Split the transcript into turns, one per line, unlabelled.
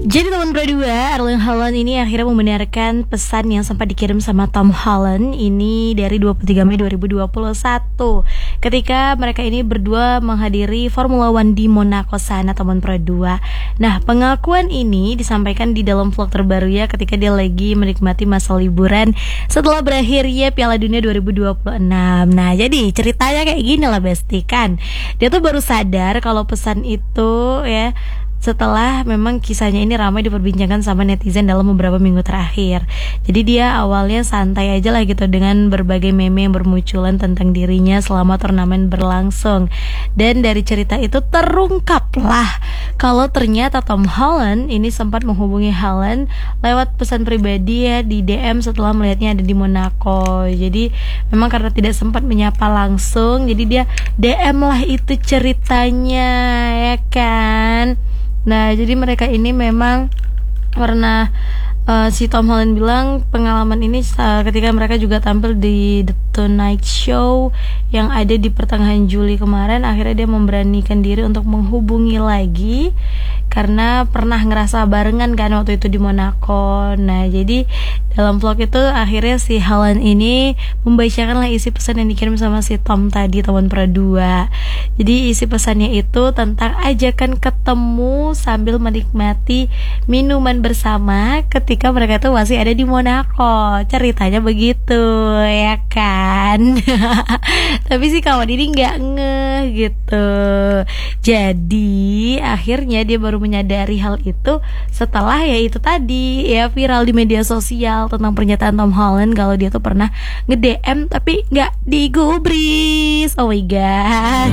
Jadi teman berdua, Erling Haaland ini akhirnya membenarkan pesan yang sempat dikirim sama Tom Holland ini dari 23 Mei 2021 ketika mereka ini berdua menghadiri Formula One di Monaco sana, teman berdua. Nah, pengakuan ini disampaikan di dalam vlog terbarunya ketika dia lagi menikmati masa liburan setelah berakhirnya Piala Dunia 2026. Nah, jadi ceritanya kayak gini lah Besti kan. Dia tuh baru sadar kalau pesan itu ya setelah memang kisahnya ini ramai diperbincangkan sama netizen dalam beberapa minggu terakhir. Jadi dia awalnya santai aja lah gitu dengan berbagai meme yang bermunculan tentang dirinya selama turnamen berlangsung. Dan dari cerita itu terungkaplah kalau ternyata Tom Holland ini sempat menghubungi Haaland lewat pesan pribadi ya di DM setelah melihatnya ada di Monaco. Jadi memang karena tidak sempat menyapa langsung, jadi dia DM lah itu ceritanya ya kan. Nah, jadi mereka ini memang pernah si Tom Holland bilang pengalaman ini ketika mereka juga tampil di The Tonight Show yang ada di pertengahan Juli kemarin, akhirnya dia memberanikan diri untuk menghubungi lagi karena pernah ngerasa barengan kan waktu itu di Monaco. Nah, jadi dalam vlog itu akhirnya si Haaland ini membacakanlah isi pesan yang dikirim sama si Tom tadi, teman berdua. Jadi isi pesannya itu tentang ajakan ketemu sambil menikmati minuman bersama ketika mereka tuh masih ada di Monaco. Ceritanya begitu ya kan. Tapi si kawan ini nggak ngeh gitu. Jadi akhirnya dia baru menyadari hal itu setelah ya itu tadi ya viral di media sosial tentang pernyataan Tom Holland kalau dia tuh pernah nge-DM tapi nggak digubris. Oh my god.